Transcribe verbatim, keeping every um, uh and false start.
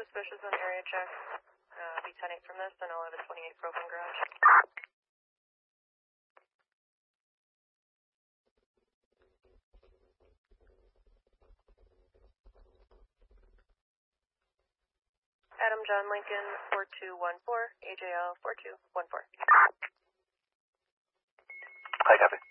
suspicious on area check. Uh, be ten eight from this, and I'll have a twenty-eight propane garage. Adam John Lincoln, four two one four, A J L four two one four. Hi, copy.